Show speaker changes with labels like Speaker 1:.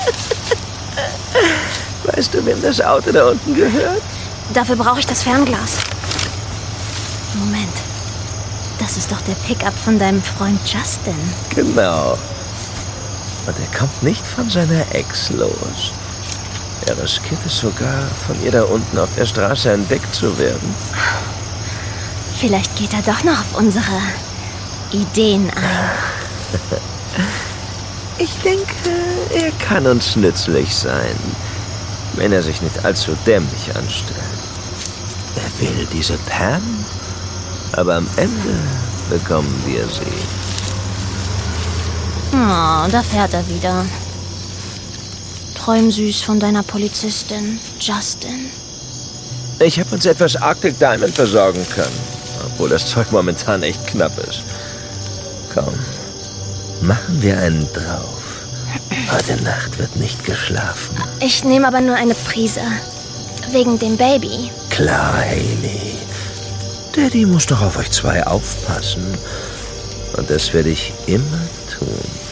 Speaker 1: Weißt du, wem das Auto da unten gehört?
Speaker 2: Dafür brauche ich das Fernglas. Moment. Das ist doch der Pickup von deinem Freund Justin.
Speaker 1: Genau. Und er kommt nicht von seiner Ex los. Er riskiert es sogar, von ihr da unten auf der Straße entdeckt zu werden.
Speaker 2: Vielleicht geht er doch noch auf unsere Ideen ein.
Speaker 1: Ich denke, er kann uns nützlich sein, wenn er sich nicht allzu dämlich anstellt. Er will diese Pam, aber am Ende bekommen wir sie.
Speaker 2: Oh, da fährt er wieder. Träum süß von deiner Polizistin, Justin.
Speaker 1: Ich habe uns etwas Arctic Diamond besorgen können, obwohl das Zeug momentan echt knapp ist. Komm, machen wir einen drauf. Heute Nacht wird nicht geschlafen.
Speaker 2: Ich nehme aber nur eine Prise. Wegen dem Baby.
Speaker 1: Klar, Hailey. Daddy muss doch auf euch zwei aufpassen. Und das werde ich immer tun.